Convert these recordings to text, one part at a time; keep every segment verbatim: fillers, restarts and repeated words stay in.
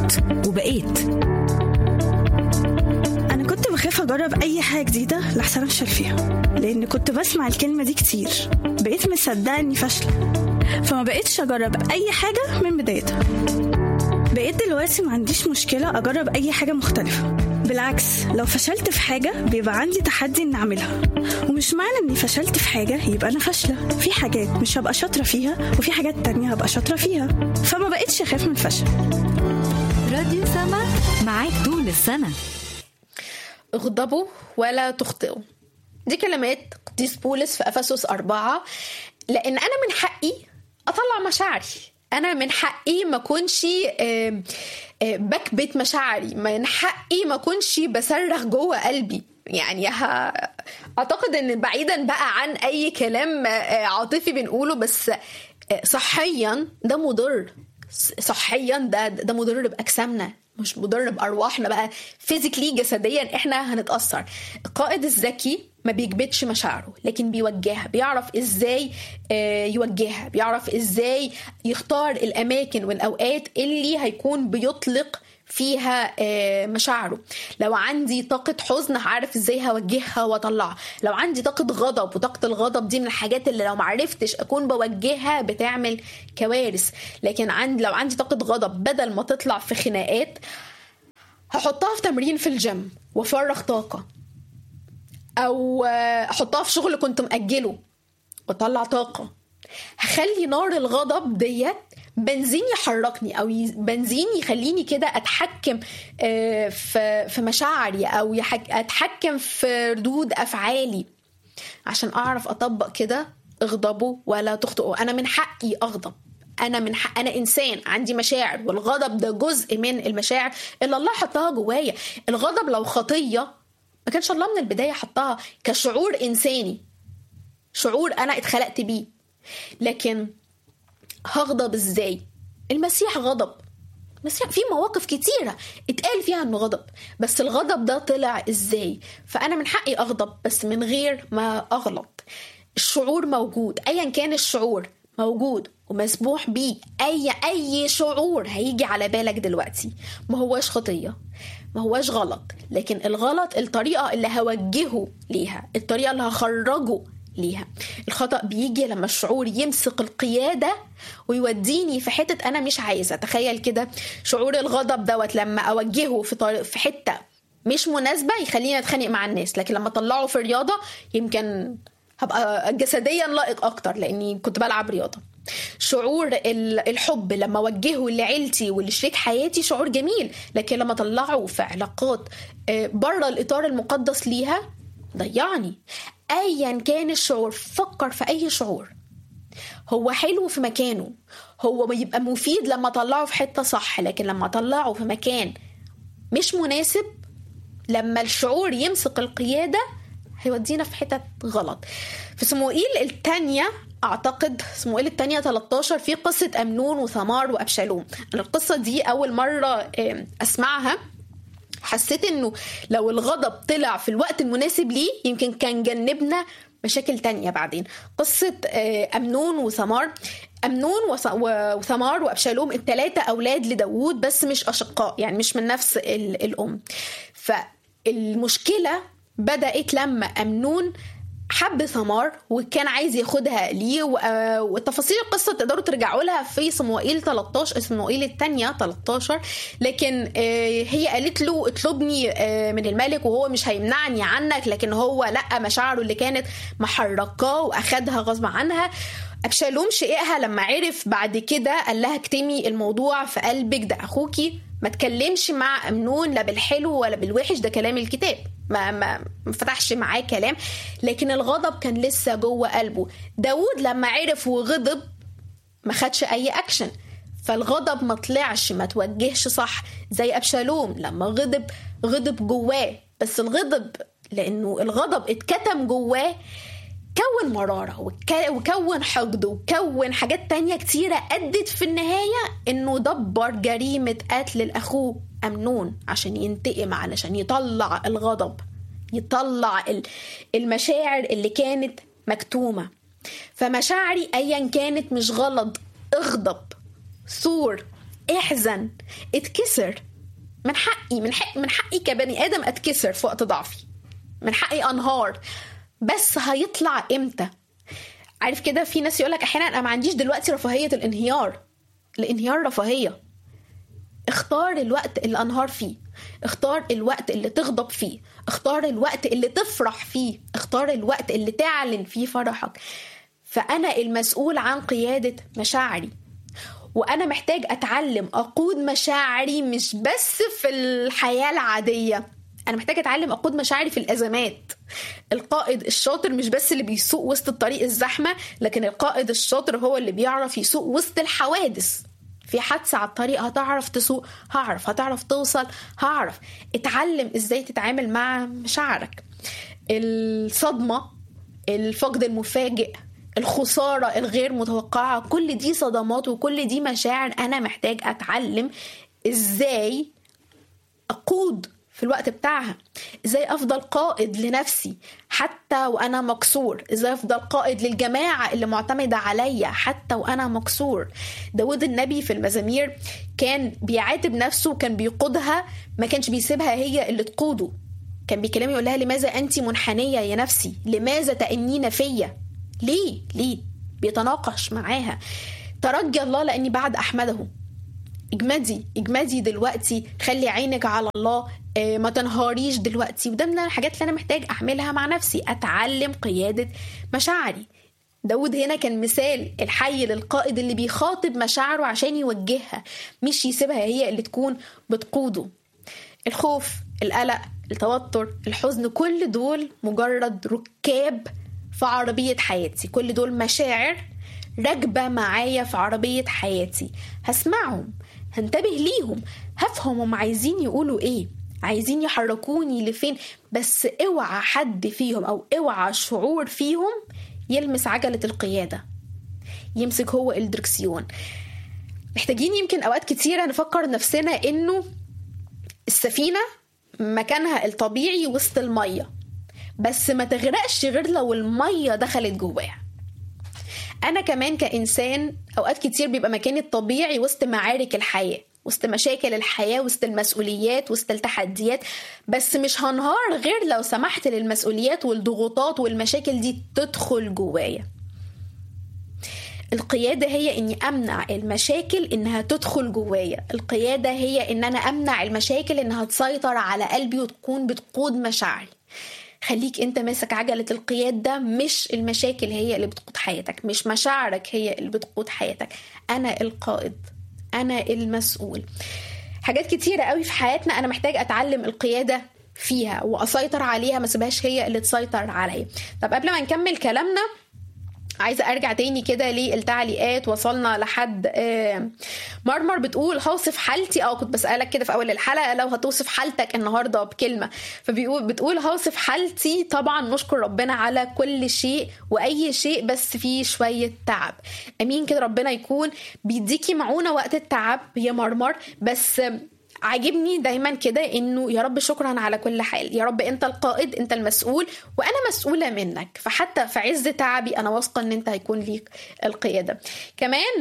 غلطت وبقيت. أنا كنت بخاف أجرب أي حاجة جديدة لحسن أفشل فيها، لأن كنت بسمع الكلمة دي كتير. بقيت مصدقة إني فاشلة، فما بقيتش أجرب أي حاجة من بدايتها. بقيت دلوقتي ما عنديش مشكلة أجرب أي حاجة مختلفة، بالعكس لو فشلت في حاجة بيبقى عندي تحدي إن أعملها. ومش معنى إني فشلت في حاجة يبقى أنا فاشلة. في حاجات مش هبقى شاطرة فيها وفي حاجات تانية هبقى شاطرة فيها، فما بقيتش أخاف من الفشل. راديو سما معاك طول السنة. اغضبوا ولا تخطئوا، دي كلمات قديس بولس في أفسس أربعة. لأن أنا من حقي أطلع مشاعري، أنا من حقي ما كنش بكبت مشاعري، من حقي ما كنش بصرخ جوه قلبي. يعني أعتقد أن بعيدا بقى عن أي كلام عاطفي بنقوله، بس صحيا ده مضر، صحيا ده ده مضر بأجسامنا، مش مضر بأرواحنا بقى فيزيكلي جسديا احنا هنتأثر. القائد الذكي ما بيكبتش مشاعره، لكن بيوجهها، بيعرف ازاي يوجهها، بيعرف ازاي يختار الأماكن والأوقات اللي هيكون بيطلق فيها مشاعره. لو عندي طاقة حزن هعرف ازاي هوجهها واطلعها. لو عندي طاقة غضب، وطاقة الغضب دي من الحاجات اللي لو معرفتش اكون بوجهها بتعمل كوارث. لكن عندي لو عندي طاقة غضب، بدل ما تطلع في خناقات هحطها في تمرين في الجيم وفرغ طاقة، او احطها في شغل كنت مأجله وطلع طاقة. هخلي نار الغضب ديت بنزين يحركني، او بنزين يخليني كده اتحكم في في مشاعري، او اتحكم في ردود افعالي، عشان اعرف اطبق كده اغضبوا ولا تخطئوا. انا من حقي اغضب، انا من حق، انا انسان عندي مشاعر، والغضب ده جزء من المشاعر اللي الله حطها جوايا. الغضب لو خطية ما كانش الله من البداية حطها كشعور انساني، شعور انا اتخلقت بيه. لكن هغضب ازاي؟ المسيح غضب، المسيح في مواقف كتيرة اتقال فيها انه غضب، بس الغضب ده طلع ازاي؟ فانا من حقي اغضب بس من غير ما اغلط. الشعور موجود، ايا كان الشعور موجود ومسموح بيه. اي اي شعور هيجي على بالك دلوقتي ما هواش خطية، ما هواش غلط، لكن الغلط الطريقة اللي هوجهه ليها، الطريقة اللي هخرجه ليها. الخطأ بيجي لما الشعور يمسك القيادة ويوديني في حتة أنا مش عايزة. تخيل كده شعور الغضب دوت لما أوجهه في طريق في حتة مش مناسبة يخليني أتخانق مع الناس، لكن لما طلعه في رياضة يمكن هبقى جسديا لائق أكتر لأني كنت بلعب رياضة. شعور الحب لما وجهه لعيلتي ولشريك حياتي شعور جميل، لكن لما طلعه في علاقات بره الإطار المقدس ليها ضيعني. ايا كان الشعور، فكر في اي شعور هو حلو في مكانه، هو بيبقى مفيد لما طلعه في حتة صح، لكن لما طلعه في مكان مش مناسب، لما الشعور يمسك القيادة هيودينا في حتة غلط. في صموئيل الثانية، اعتقد صموئيل الثانية ثلاثة عشر، في قصة أمنون وثمار وأبشالوم. أنا القصة دي أول مرة أسمعها حسيت انه لو الغضب طلع في الوقت المناسب ليه يمكن كان جنبنا مشاكل تانية بعدين. قصة أمنون وثمار. أمنون وثمار وأبشالوم الثلاثة أولاد لداود، بس مش أشقاء، يعني مش من نفس الأم. فالمشكلة بدأت لما أمنون حب ثمار وكان عايز ياخدها ليه، والتفاصيل القصة تقدروا ترجعوا لها في صموئيل ثلاثة عشر، صموئيل الثانية ثلاثة عشر. لكن هي قالت له اطلبني من الملك وهو مش هيمنعني عنك، لكن هو لقى مشاعره اللي كانت محركاه واخدها غصب عنها. أبشالوم شقيقها لما عرف بعد كده قال لها اكتمي الموضوع في قلبك، ده أخوكي، ما تكلمش مع أمنون لا بالحلو ولا بالوحش، ده كلام الكتاب، ما ما فتحش معاه كلام. لكن الغضب كان لسه جوه قلبه. داود لما عرف وغضب ما خدش أي أكشن، فالغضب ما طلعش، ما توجهش صح. زي أبشالوم لما غضب غضب جواه، بس الغضب لأنه الغضب اتكتم جواه كون مرارة وكون حقد وكون حاجات تانية كتيرة أدت في النهاية إنه دبر جريمة قتل الأخوه أمنون عشان ينتقم، علشان يطلع الغضب، يطلع المشاعر اللي كانت مكتومة. فمشاعري أيا كانت مش غلط، اغضب، ثور، احزن، اتكسر، من حقي من حق من حقي كبني ادم اتكسر في وقت ضعفي، من حقي انهار. بس هيطلع امتى؟ عارف كده، في ناس يقولك احيانا انا ما عنديش دلوقتي رفاهيه الانهيار. الانهيار رفاهيه. اختار الوقت اللي انهار فيه، اختار الوقت اللي تغضب فيه، اختار الوقت اللي تفرح فيه، اختار الوقت اللي تعلن فيه فرحك. فانا المسؤول عن قياده مشاعري، وانا محتاج اتعلم اقود مشاعري مش بس في الحياه العاديه، انا محتاج اتعلم اقود مشاعري في الازمات. القائد الشاطر مش بس اللي بيسوق وسط الطريق الزحمه، لكن القائد الشاطر هو اللي بيعرف يسوق وسط الحوادث. في حادثه على الطريق هتعرف تسوق، هعرف، هتعرف توصل، هعرف. اتعلم ازاي تتعامل مع مشاعرك. الصدمه، الفقد المفاجئ، الخسارة الغير متوقعة، كل دي صدمات وكل دي مشاعر أنا محتاج أتعلم إزاي أقود في الوقت بتاعها، إزاي أفضل قائد لنفسي حتى وأنا مكسور، إزاي أفضل قائد للجماعة اللي معتمدة عليا حتى وأنا مكسور. داود النبي في المزامير كان بيعاتب نفسه وكان بيقودها، ما كانش بيسيبها هي اللي تقوده. كان بيكلمها يقول لها لماذا أنت منحنية يا نفسي، لماذا تأنين فيا، ليه ليه بيتناقش معاها. ترجى الله لأني بعد أحمده. اجمدي اجمدي دلوقتي، خلي عينك على الله، اه ما تنهاريش دلوقتي. وده من الحاجات اللي أنا محتاج أعملها مع نفسي، أتعلم قيادة مشاعري. داود هنا كان مثال الحي للقائد اللي بيخاطب مشاعره عشان يوجهها، مش يسيبها هي اللي تكون بتقوده. الخوف، القلق، التوتر، الحزن، كل دول مجرد ركاب في عربية حياتي، كل دول مشاعر راكبة معايا في عربية حياتي. هسمعهم، هنتبه ليهم، هفهم هم عايزين يقولوا ايه، عايزين يحركوني لفين. بس اوعى حد فيهم او اوعى شعور فيهم يلمس عجلة القيادة، يمسك هو الدركسيون. محتاجين يمكن اوقات كتيرة نفكر نفسنا انه السفينة مكانها الطبيعي وسط المية، بس ما تغرقش غير لو المية دخلت جواها. أنا كمان كإنسان أوقات كتير بيبقى مكاني الطبيعي وسط معارك الحياة، وسط مشاكل الحياة، وسط المسؤوليات، وسط التحديات، بس مش هنهار غير لو سمحت للمسؤوليات والضغوطات والمشاكل دي تدخل جوايا. القيادة هي إني أمنع المشاكل إنها تدخل جوايا. القيادة هي إن أنا أمنع المشاكل إنها تسيطر على قلبي وتكون بتقود مشاعري. خليك انت ماسك عجلة القيادة، مش المشاكل هي اللي بتقود حياتك، مش مشاعرك هي اللي بتقود حياتك. انا القائد، انا المسؤول. حاجات كتيرة قوي في حياتنا انا محتاج اتعلم القيادة فيها واسيطر عليها، ما سيبهاش هي اللي تسيطر عليا. طب قبل ما نكمل كلامنا عايزة ارجع تاني كده للتعليقات. وصلنا لحد مرمر بتقول هوصف حالتي، او كنت بسألك كده في اول الحلقة لو هتوصف حالتك النهاردة بكلمة، فبيقول بتقول هوصف حالتي طبعا نشكر ربنا على كل شيء واي شيء بس فيه شوية تعب. امين كده، ربنا يكون بيديكي معونة وقت التعب يا مرمر. بس عاجبني دايما كده انه يا رب شكرا على كل حال، يا رب انت القائد، انت المسؤول وانا مسؤولة منك، فحتى في عز تعبي انا واثقة ان انت هيكون ليك القيادة. كمان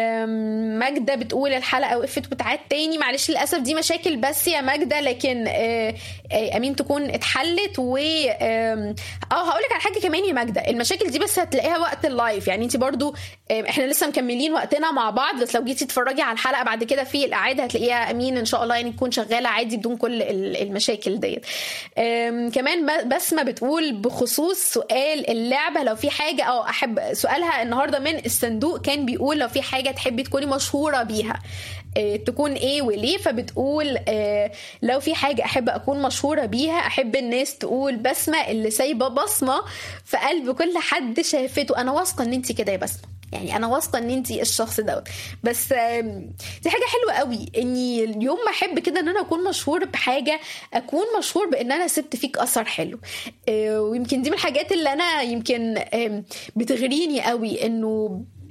ماجدة بتقول الحلقة وقفت وتعاد تاني، معلش للأسف دي مشاكل بس يا ماجدة، لكن امين تكون اتحلت. و اه هقولك على حاجة كمان يا ماجدة، المشاكل دي بس هتلاقيها وقت اللايف، يعني انت برضو احنا لسه مكملين وقتنا مع بعض، بس لو جيتي تتفرجي على الحلقة بعد كده في الإعادة هتلاقيها امين ان شاء الله يعني تكون شغالة عادي بدون كل المشاكل ديت. كمان بسمة بتقول بخصوص سؤال اللعبة لو في حاجة، او احب سؤالها النهاردة من الصندوق كان بيقول لو في حاجة تحبي تكوني مشهورة بيها تكون ايه وليه. فبتقول لو في حاجة احب اكون مشهورة بيها، احب الناس تقول بسمة اللي سايبة بصمة في قلب كل حد شافته. انا واثقة ان انتي كده يا بسمة، يعني انا واثقه ان انتي الشخص دوت. بس دي حاجه حلوه قوي اني اليوم ما احب كده ان انا اكون مشهور بحاجه، اكون مشهور بان انا سبت فيك اثر حلو. ويمكن دي من الحاجات اللي انا يمكن بتغريني قوي، انه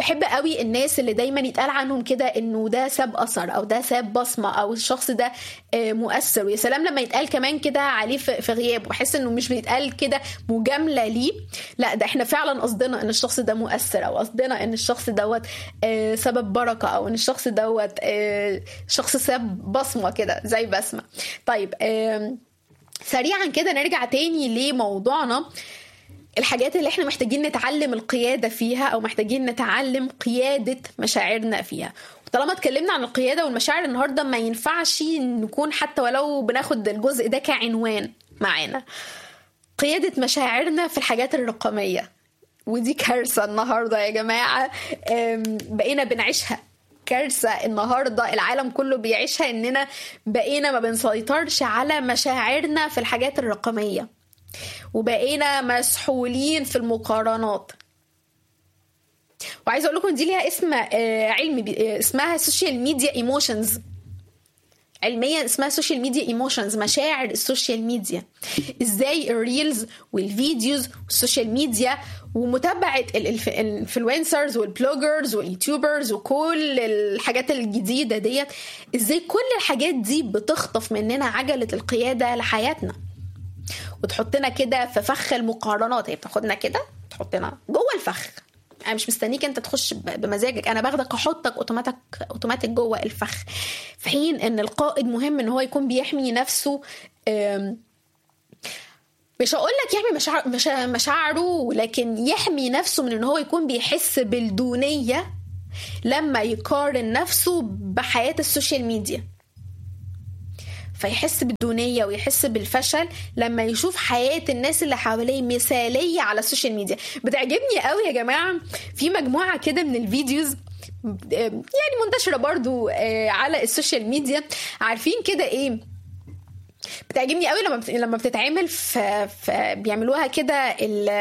بحب قوي الناس اللي دايما يتقال عنهم كده انه ده ساب اثر او ده ساب بصمه او الشخص ده مؤثر. ويا سلام لما يتقال كمان كده عليه في غياب، وبحس انه مش بيتقال كده مجامله ليه، لا ده احنا فعلا قصدنا ان الشخص ده مؤثر، او قصدنا ان الشخص دوت سبب بركه، او ان الشخص دوت شخص ساب بصمه كده زي بسمه. طيب سريعا كده نرجع تاني لموضوعنا، الحاجات اللي احنا محتاجين نتعلم القيادة فيها او محتاجين نتعلم قيادة مشاعرنا فيها. وطالما اتكلمنا عن القيادة والمشاعر النهاردة، ما ينفعش نكون حتى ولو بناخد الجزء ده كعنوان معانا، قيادة مشاعرنا في الحاجات الرقمية. ودي كارثة النهاردة يا جماعة، بقينا بنعيشها كارثة النهاردة، العالم كله بيعيشها، اننا بقينا ما بنسيطرش على مشاعرنا في الحاجات الرقمية، وبقينا مسحولين في المقارنات. وعايزه اقول لكم دي ليها اسم علمي اسمها سوشيال ميديا ايموشنز، علميا اسمها سوشيال ميديا ايموشنز، مشاعر السوشيال ميديا. ازاي الريلز والفيديوز والسوشيال ميديا ومتابعه الانفلونسرز والبلوجرز واليوتيوبرز وكل الحاجات الجديده ديت، ازاي كل الحاجات دي بتخطف مننا عجله القياده لحياتنا وتحطنا كده في فخ المقارنات. هي بتاخدنا كده تحطنا جوه الفخ، انا مش مستنيك انت تخش بمزاجك، انا باخدك احطك اوتوماتيك اوتوماتيك جوه الفخ. في حين ان القائد مهم ان هو يكون بيحمي نفسه، مش هقول لك يحمي مشاعر مشا... مشاعره، لكن يحمي نفسه من ان هو يكون بيحس بالدونية لما يقارن نفسه بحياة السوشيال ميديا، فيحس بالدونية ويحس بالفشل لما يشوف حياة الناس اللي حواليه مثالية على السوشيال ميديا. بتعجبني قوي يا جماعة في مجموعة كده من الفيديوز يعني منتشرة برضو على السوشيال ميديا، عارفين كده ايه، بتعجبني قوي لما لما بتتعمل في, في بيعملوها كده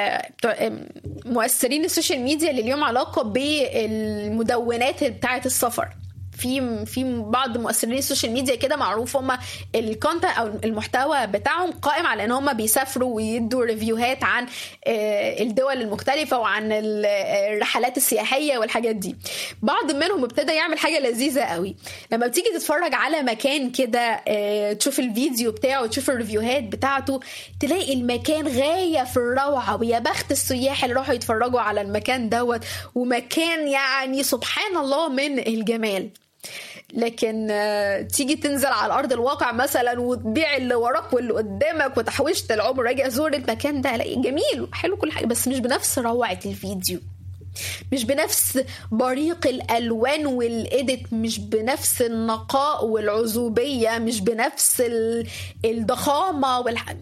مؤثرين السوشيال ميديا اللي ليهم علاقة بالمدونات بتاعة السفر. في في بعض مؤثرين السوشيال ميديا كده معروف هم الكونتنت او المحتوى بتاعهم قائم على ان هم بيسافروا ويدوا ريفيوهات عن الدول المختلفه وعن الرحلات السياحيه والحاجات دي. بعض منهم ابتدى يعمل حاجه لذيذه قوي، لما بتيجي تتفرج على مكان كده تشوف الفيديو بتاعه وتشوف الريفيوهات بتاعته، تلاقي المكان غايه في الروعه، ويا بخت السياح اللي راحوا يتفرجوا على المكان دوت، ومكان يعني سبحان الله من الجمال. لكن تيجي تنزل على أرض الواقع مثلا وتبيع اللي وراك واللي قدامك وتحوشت العمر راجع زور المكان ده، لاقي جميل وحلو كل حاجة، بس مش بنفس روعة الفيديو، مش بنفس بريق الألوان والإيديت، مش بنفس النقاء والعزوبية، مش بنفس الضخامة والح...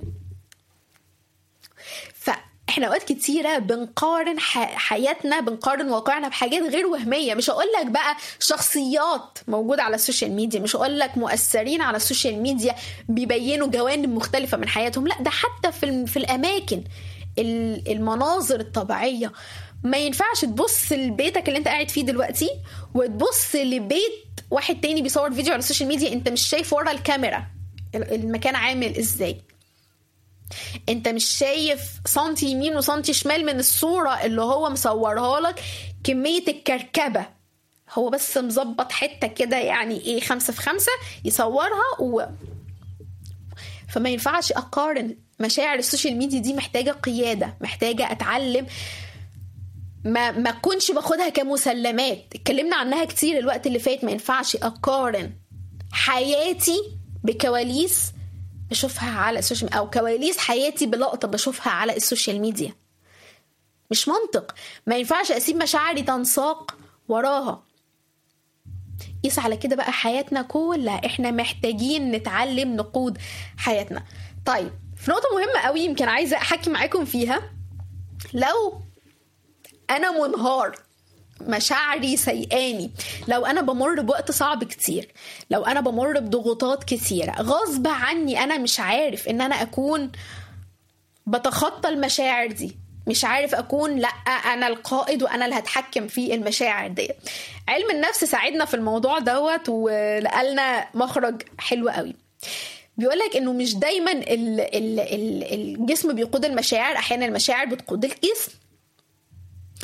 احنا اوقات كتيرة بنقارن حياتنا، بنقارن واقعنا بحاجات غير وهمية. مش هقول لك بقى شخصيات موجودة على السوشيال ميديا، مش هقول لك مؤثرين على السوشيال ميديا بيبينوا جوانب مختلفة من حياتهم، لا ده حتى في في الاماكن، المناظر الطبيعية. ما ينفعش تبص لبيتك اللي انت قاعد فيه دلوقتي وتبص لبيت واحد تاني بيصور فيديو على السوشيال ميديا، انت مش شايف ورا الكاميرا المكان عامل ازاي، انت مش شايف سنتي يمين وسنتي شمال من الصورة اللي هو مصورها لك، كمية الكركبة، هو بس مزبط حتة كده يعني ايه خمسة في خمسة يصورها و... فما ينفعش اقارن. مشاعر السوشيال ميديا دي محتاجة قيادة، محتاجة اتعلم ما ما كنش باخدها كمسلمات، اتكلمنا عنها كتير الوقت اللي فات. ما ينفعش اقارن حياتي بكواليس بشوفها على السوشيال او كواليس حياتي بلقطة بشوفها على السوشيال ميديا، مش منطق. ما ينفعش اسيب مشاعري تنساق وراها. قيس على كده بقى حياتنا كلها، احنا محتاجين نتعلم نقود حياتنا. طيب في نقطة مهمة قوي يمكن عايزة احكي معاكم فيها، لو انا منهار مشاعري سيئاني، لو انا بمر بوقت صعب كتير، لو انا بمر بضغوطات كتيرة غصب عني، انا مش عارف ان انا اكون بتخطى المشاعر دي، مش عارف اكون لا انا القائد وانا اللي هتحكم في المشاعر دي. علم النفس ساعدنا في الموضوع دوت ولقالنا مخرج حلو قوي. بيقولك انه مش دايما ال ال ال الجسم بيقود المشاعر، احيانا المشاعر بتقود الجسم.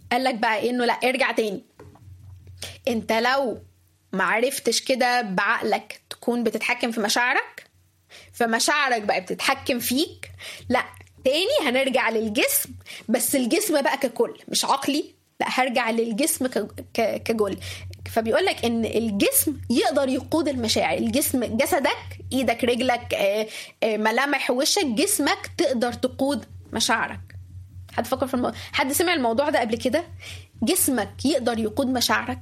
قال لك بقى انه لا ارجع تاني، انت لو معرفتش كده بعقلك تكون بتتحكم في مشاعرك، فمشاعرك بقى بتتحكم فيك، لا تاني هنرجع للجسم، بس الجسم بقى ككل مش عقلي، لا هرجع للجسم كجل. فبيقولك ان الجسم يقدر يقود المشاعر، الجسم جسدك، ايدك، رجلك، ملامح وشك، جسمك تقدر تقود مشاعرك. حد فكر في الموضوع؟ حد سمع الموضوع ده قبل كده؟ جسمك يقدر يقود مشاعرك.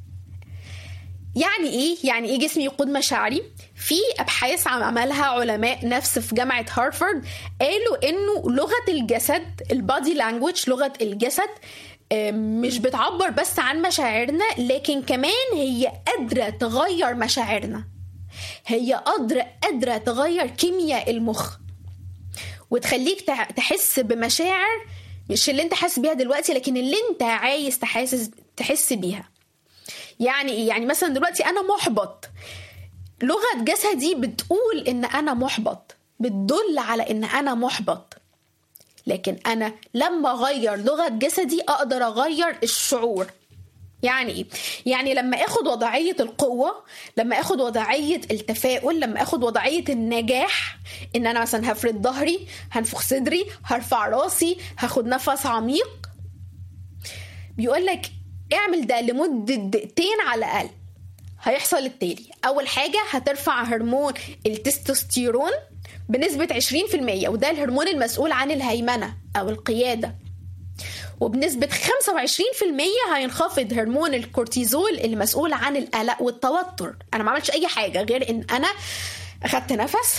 يعني ايه يعني ايه جسمي يقود مشاعري؟ في ابحاث عملها علماء نفس في جامعه هارفارد قالوا انه لغه الجسد، البادي لانجويج، لغه الجسد مش بتعبر بس عن مشاعرنا، لكن كمان هي قادره تغير مشاعرنا، هي قادره قادره تغير كيمياء المخ وتخليك تحس بمشاعر مش اللي انت حاسس بيها دلوقتي، لكن اللي انت عايز تحس تحس بيها. يعني ايه؟ يعني مثلا دلوقتي انا محبط، لغة جسدي بتقول ان انا محبط، بتدل على ان انا محبط، لكن انا لما اغير لغة جسدي اقدر اغير الشعور. يعني ايه؟ يعني لما اخد وضعية القوة، لما اخد وضعية التفاؤل، لما اخد وضعية النجاح، ان انا مثلا هفرد ظهري، هنفخ صدري، هرفع راسي، هاخد نفس عميق، بيقولك اعمل ده لمدة دقيقتين على الأقل، هيحصل التالي. أول حاجة هترفع هرمون التستوستيرون بنسبة عشرين في المية، وده الهرمون المسؤول عن الهيمنة أو القيادة. وبنسبة خمسة وعشرين في المية هينخفض هرمون الكورتيزول المسؤول عن القلق والتوتر. أنا ما عملتش أي حاجة غير إن أنا أخدت نفس